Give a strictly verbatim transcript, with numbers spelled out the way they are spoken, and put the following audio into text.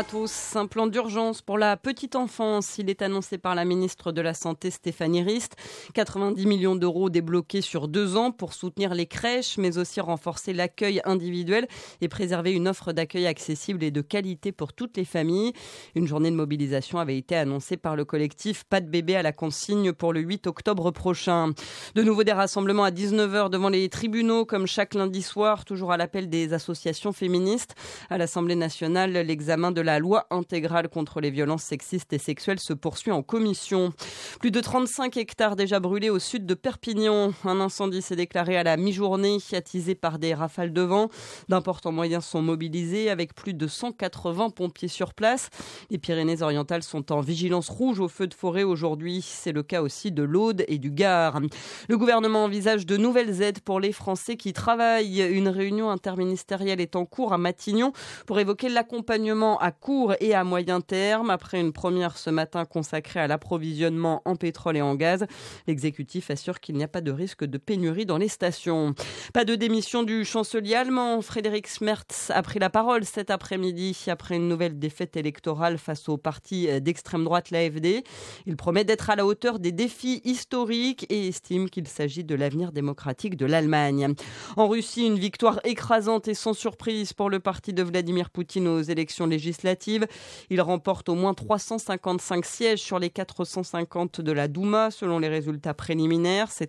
à tous. Un plan d'urgence pour la petite enfance. Il est annoncé par la ministre de la Santé Stéphanie Rist. quatre-vingt-dix millions d'euros débloqués sur deux ans pour soutenir les crèches, mais aussi renforcer l'accueil individuel et préserver une offre d'accueil accessible et de qualité pour toutes les familles. Une journée de mobilisation avait été annoncée par le collectif Pas de bébé à la consigne pour le huit octobre prochain. De nouveau des rassemblements à dix-neuf heures devant les tribunaux comme chaque lundi soir, toujours à l'appel des associations féministes. À l'Assemblée nationale, l'examen de la loi intégrale contre les violences sexistes et sexuelles se poursuit en commission. Plus de trente-cinq hectares déjà brûlés au sud de Perpignan. Un incendie s'est déclaré à la mi-journée, attisé par des rafales de vent. D'importants moyens sont mobilisés avec plus de cent quatre-vingts pompiers sur place. Les Pyrénées-Orientales sont en vigilance rouge au feu de forêt aujourd'hui. C'est le cas aussi de l'Aude et du Gard. Le gouvernement envisage de nouvelles aides pour les Français qui travaillent. Une réunion interministérielle est en cours à Matignon pour évoquer l'accompagnement à court et à moyen terme. Après une première ce matin consacrée à l'approvisionnement en pétrole et en gaz, l'exécutif assure qu'il n'y a pas de risque de pénurie dans les stations. Pas de démission du chancelier allemand. Friedrich Merz a pris la parole cet après-midi après une nouvelle défaite électorale face au parti d'extrême droite l'A F D. Il promet d'être à la hauteur des défis historiques et estime qu'il s'agit de l'avenir démocratique de l'Allemagne. En Russie, une victoire écrasante et sans surprise pour le parti de Vladimir Poutine aux élections législatives. Il remporte au moins trois cent cinquante-cinq sièges sur les quatre cent cinquante de la Douma, selon les résultats préliminaires. C'est